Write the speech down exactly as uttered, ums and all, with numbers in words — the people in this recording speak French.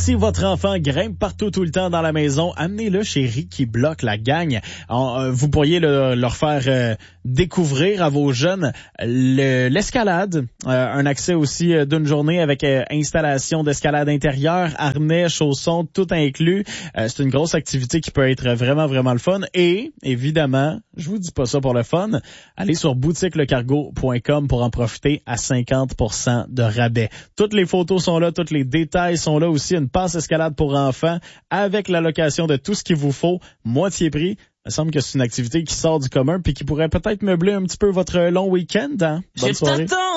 Si votre enfant grimpe partout tout le temps dans la maison, amenez-le chez Ricky Block, la gang. En, vous pourriez le, leur faire euh, découvrir à vos jeunes le, l'escalade, euh, un accès aussi euh, d'une journée avec euh, installation d'escalade intérieure, harnais, chaussons, tout inclus. Euh, c'est une grosse activité qui peut être vraiment, vraiment le fun. Et, évidemment, je vous dis pas ça pour le fun, allez sur boutique le cargo point com pour en profiter à cinquante pour cent de rabais. Toutes les photos sont là, tous les détails sont là aussi. Une passe escalade pour enfants avec la location de tout ce qu'il vous faut, moitié prix. Il me semble que c'est une activité qui sort du commun puis qui pourrait peut-être meubler un petit peu votre long week-end. Hein? Bonne soirée.